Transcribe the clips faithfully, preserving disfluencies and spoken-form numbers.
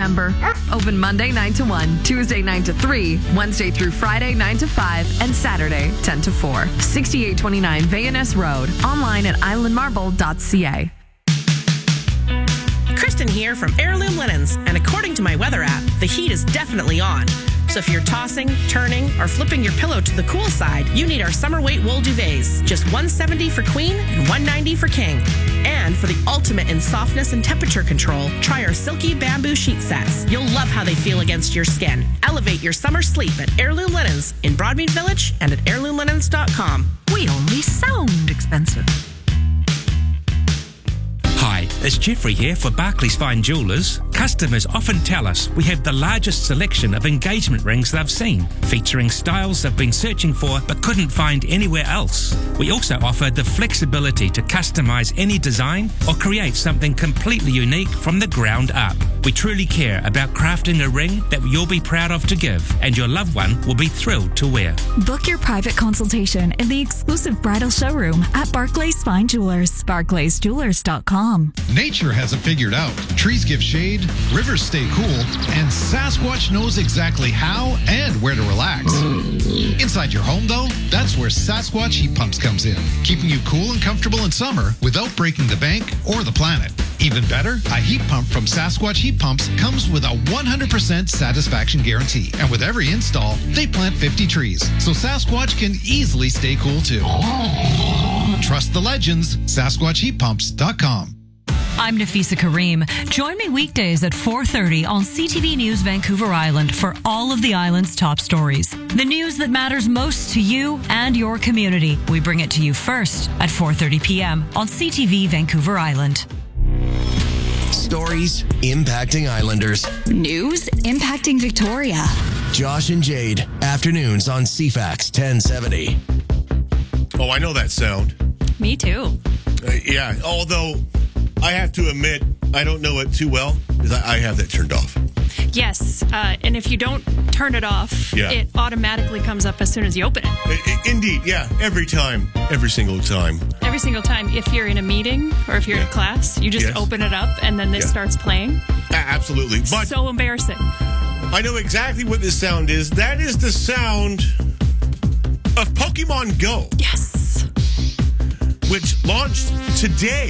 September. Open Monday nine to one, Tuesday nine to three, Wednesday through Friday nine to five, and Saturday ten to four. sixty-eight twenty-nine Van Ness Road. Online at island marble dot c a. Kristen here from Heirloom Linens, and according to my weather app, the heat is definitely on. So if you're tossing, turning, or flipping your pillow to the cool side, you need our summer weight wool duvets. Just one hundred seventy dollars for queen and one hundred ninety dollars for king. And for the ultimate in softness and temperature control, try our silky bamboo sheet sets. You'll love how they feel against your skin. Elevate your summer sleep at Heirloom Linens in Broadmead Village and at heirloom linens dot com. We only sound expensive. Hi, it's Jeffrey here for Barclays Fine Jewellers. Customers often tell us we have the largest selection of engagement rings they've seen, featuring styles they've been searching for but couldn't find anywhere else. We also offer the flexibility to customise any design or create something completely unique from the ground up. We truly care about crafting a ring that you'll be proud of to give, and your loved one will be thrilled to wear. Book your private consultation in the exclusive bridal showroom at Barclays Fine Jewelers, barclays jewelers dot com. Nature has it figured out. Trees give shade, rivers stay cool, and Sasquatch knows exactly how and where to relax. Inside your home, though, that's where Sasquatch Heat Pumps comes in, keeping you cool and comfortable in summer without breaking the bank or the planet. Even better, a heat pump from Sasquatch Heat Pumps comes with a one hundred percent satisfaction guarantee. And with every install, they plant fifty trees, so Sasquatch can easily stay cool too. Trust the legends, Sasquatch Heat Pumps dot com. I'm Nafisa Kareem. Join me weekdays at four thirty on C T V News Vancouver Island for all of the island's top stories. The news that matters most to you and your community. We bring it to you first at four thirty p.m. on C T V Vancouver Island. Stories impacting Islanders. News impacting Victoria. Josh and Jade, afternoons on C FAX ten seventy. Oh, I know that sound. Me too. Uh, yeah, although I have to admit, I don't know it too well because I, I have that turned off. Yes, uh, and if you don't turn it off, yeah. it automatically comes up as soon as you open it. I, I, indeed, yeah, every time, every single time. Every single time, if you're in a meeting or if you're yeah. in a class, you just yes. open it up and then this yeah. starts playing. A- absolutely. But so embarrassing. I know exactly what this sound is. That is the sound of Pokemon Go. Yes. Which launched today,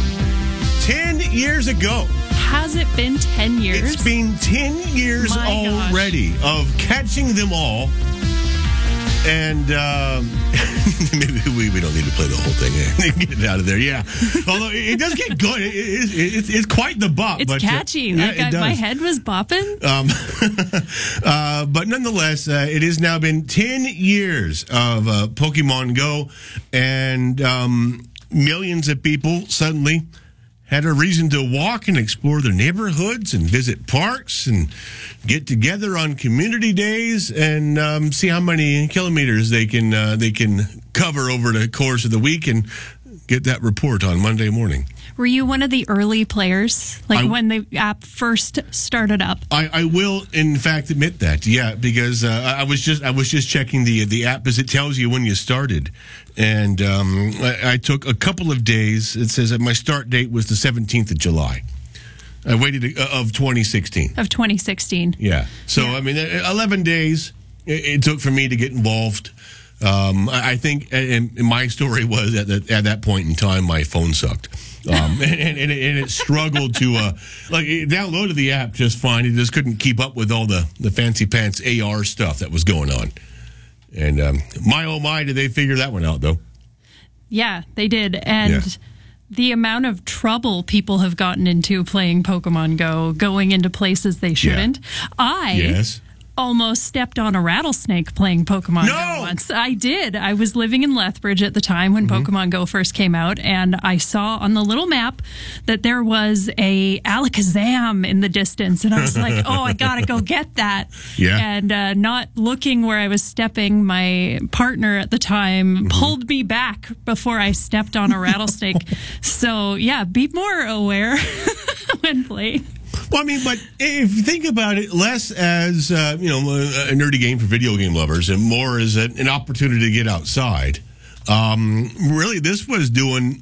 ten years ago. Has it been ten years? It's been ten years My already gosh. of catching them all. And um, maybe we, we don't need to play the whole thing. Get it out of there, yeah. Although it, it does get good. It, it, it, it's, it's quite the bop. It's but, catchy. Uh, like yeah, I, it my does. head was bopping. Um, uh, but nonetheless, uh, it has now been ten years of uh, Pokemon Go. And um, millions of people suddenly had a reason to walk and explore their neighborhoods and visit parks and get together on community days and um, see how many kilometers they can uh, they can cover over the course of the week and get that report on Monday morning. Were you one of the early players, like I, when the app first started up? I, I will, in fact, admit that, yeah, because uh, I was just I was just checking the the app as it tells you when you started, and um, I, I took a couple of days. It says that my start date was the seventeenth of July. I waited uh, of twenty sixteen. Of twenty sixteen. Yeah. So yeah. I mean, eleven days it, it took for me to get involved. Um, I, I think, and my story was at, the, at that point in time, my phone sucked. Um, and, and, and, it, and it struggled to, uh, like, it downloaded the app just fine. It just couldn't keep up with all the, the fancy pants A R stuff that was going on. And um, my, oh my, did they figure that one out, though? Yeah, they did. And Yeah. the amount of trouble people have gotten into playing Pokemon Go, going into places they shouldn't. I... Yes. almost stepped on a rattlesnake playing Pokemon No! Go once. I did. I was living in Lethbridge at the time when mm-hmm. Pokemon Go first came out, and I saw on the little map that there was a Alakazam in the distance, and I was like, oh, I gotta go get that. Yeah. And uh, not looking where I was stepping, my partner at the time mm-hmm. pulled me back before I stepped on a rattlesnake. So, yeah, be more aware when playing. Well, I mean, but if you think about it, less as, uh, you know, a nerdy game for video game lovers and more as a, an opportunity to get outside, um, really this was doing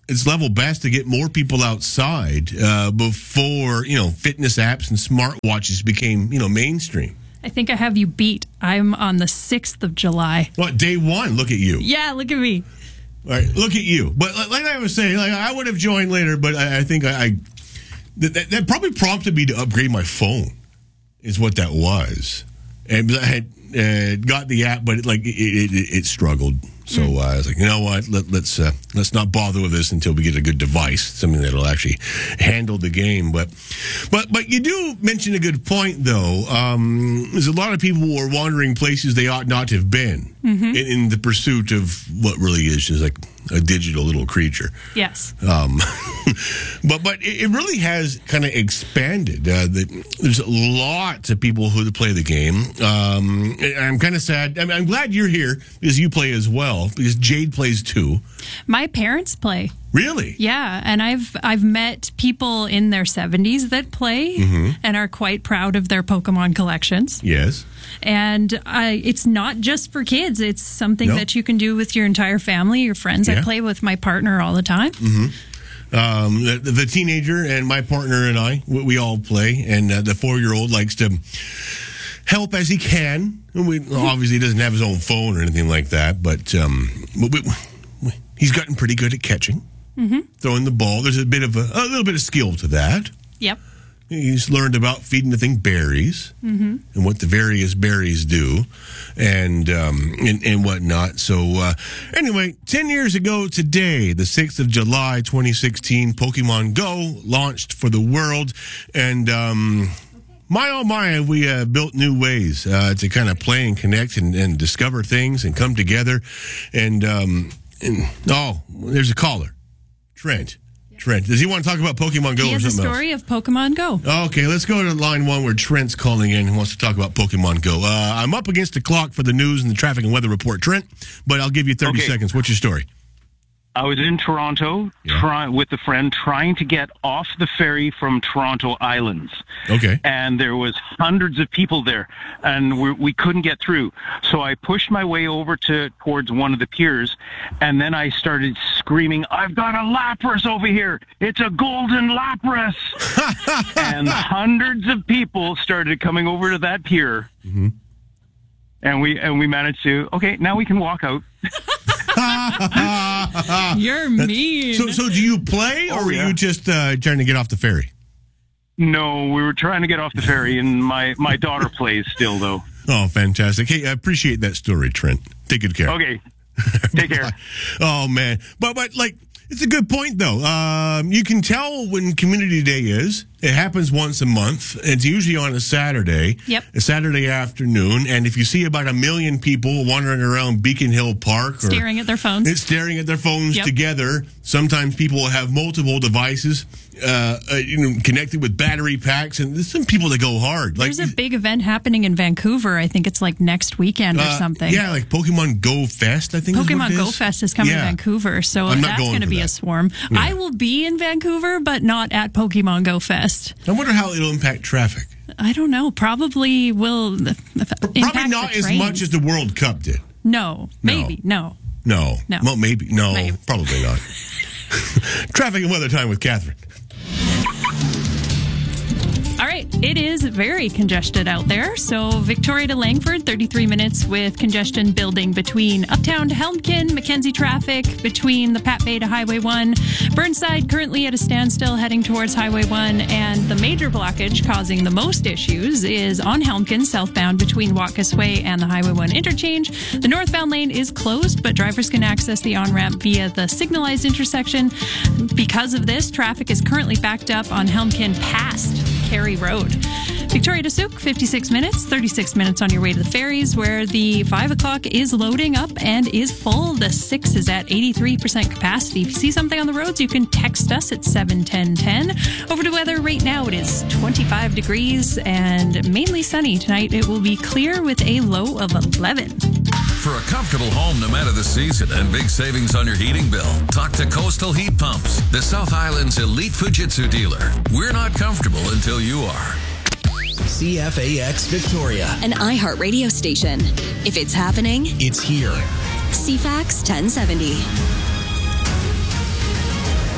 its level best to get more people outside uh, before, you know, fitness apps and smartwatches became, you know, mainstream. I think I have you beat. I'm on the sixth of July. What, day one? Look at you. Yeah, look at me. All right, look at you. But like I was saying, like I would have joined later, but I, I think I, I that, that probably prompted me to upgrade my phone, is what that was. And I had uh, got the app, but it, like it, it, it struggled. So uh, I was like, you know what? Let, let's uh, let's not bother with this until we get a good device, something that'll actually handle the game. But but but you do mention a good point, though. Um, there's a lot of people who are wandering places they ought not to have been mm-hmm. in, in the pursuit of what really is just like a digital little creature. Yes. Um, but but it, it really has kind of expanded. Uh, the, there's lots of people who play the game. Um, I'm kind of sad. I mean, I'm glad you're here because you play as well. Because Jade plays too. My parents play. Really? Yeah, and I've I've met people in their seventies that play mm-hmm. and are quite proud of their Pokemon collections. Yes. And I, it's not just for kids. It's something no. that you can do with your entire family, your friends. Yeah. I play with my partner all the time. Mm-hmm. Um, the, the teenager and my partner and I, we, we all play. And uh, the four-year-old likes to help as he can. We, obviously, he doesn't have his own phone or anything like that, but um, we, we, he's gotten pretty good at catching, mm-hmm. throwing the ball. There's a bit of a, a little bit of skill to that. Yep. He's learned about feeding the thing berries mm-hmm. and what the various berries do and um, and, and whatnot. So uh, anyway, ten years ago today, the sixth of July, twenty sixteen, Pokemon Go launched for the world. And um, my, oh my, have we uh, built new ways uh, to kind of play and connect and, and discover things and come together. And, um, and oh, there's a caller, Trent. Trent, does he want to talk about Pokemon Go he or something else? He has a story of Pokemon Go. Okay, let's go to line one where Trent's calling in and wants to talk about Pokemon Go. Uh, I'm up against the clock for the news and the traffic and weather report, Trent, but I'll give you thirty okay. seconds. What's your story? I was in Toronto yeah. try, with a friend trying to get off the ferry from Toronto Islands. Okay. And there was hundreds of people there, and we, we couldn't get through. So I pushed my way over to towards one of the piers, and then I started screaming, "I've got a Lapras over here! It's a golden Lapras!" And hundreds of people started coming over to that pier. Mm-hmm. And we and we managed to, okay, now we can walk out. You're mean. So, so do you play, or oh, were yeah. you just uh, trying to get off the ferry? No, we were trying to get off the ferry, and my, my daughter plays still, though. Oh, fantastic. Hey, I appreciate that story, Trent. Take good care. Okay. Take care. Oh, man. But, but like, it's a good point, though. Um, you can tell when Community Day is. It happens once a month. It's usually on a Saturday. Yep. A Saturday afternoon. And if you see about a million people wandering around Beacon Hill Park. Staring or, at their phones. It's staring at their phones yep. together. Sometimes people will have multiple devices uh, uh, you know, connected with battery packs. And there's some people that go hard. There's like, a big event happening in Vancouver. I think it's like next weekend or uh, something. Yeah, like Pokemon Go Fest, I think Pokemon is what it Go is. Fest is coming yeah. to Vancouver. So I'm that's going to be that. a swarm. Yeah. I will be in Vancouver, but not at Pokemon Go Fest. I wonder how it'll impact traffic. I don't know. Probably will. Probably not as much as the World Cup did. No. Maybe. No. No. No. Well, maybe. No. Maybe. Probably not. Traffic and weather time with Catherine. All right, it is very congested out there. So Victoria to Langford, thirty-three minutes with congestion building between Uptown to Helmkin, Mackenzie traffic between the Pat Bay to Highway one, Burnside currently at a standstill heading towards Highway one, and the major blockage causing the most issues is on Helmkin southbound between Watkiss Way and the Highway one interchange. The northbound lane is closed, but drivers can access the on-ramp via the signalized intersection. Because of this, traffic is currently backed up on Helmkin past Cary Road. Victoria to Souk, fifty-six minutes, thirty-six minutes on your way to the ferries, where the five o'clock is loading up and is full. The six is at eighty-three percent capacity. If you see something on the roads, you can text us at seven ten ten. Over to weather right now, it is twenty-five degrees and mainly sunny. Tonight it will be clear with a low of eleven. For a comfortable home no matter the season and big savings on your heating bill, talk to Coastal Heat Pumps, the South Island's elite Fujitsu dealer. We're not comfortable until you are. C F A X Victoria, an iHeart radio station. If it's happening, it's here. C FAX ten seventy.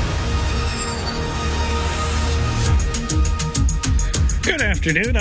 afternoon.